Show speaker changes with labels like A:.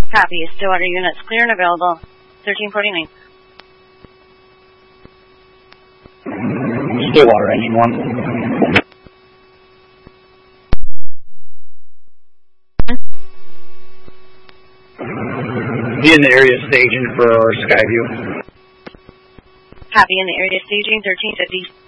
A: Copy. Stillwater units clear and available. 1349.
B: Stillwater, engine 1. Be in the area staging for Skyview.
A: Copy. In the area staging 1350.